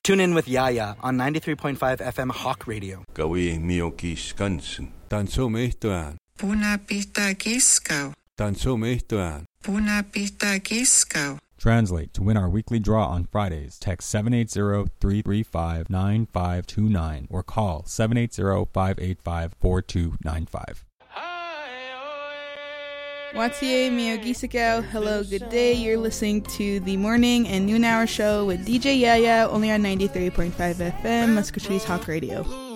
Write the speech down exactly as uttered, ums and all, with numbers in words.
Tune in with Yaya on ninety-three point five F M Hawk Radio. Gawi miyoki skansen. Tanso mehtoan. Puna pita kiskau. Tanso mehtoan. Puna pita kiskau. Translate. To win our weekly draw on Fridays, text seven eight zero, three three five, nine five two nine or call seven eight zero, five eight five, four two nine five. Watie Miyogisakao, hello, good day. You're listening to the morning and noon hour show with D J Yaya, only on ninety-three point five F M, Muscatine Talk Radio.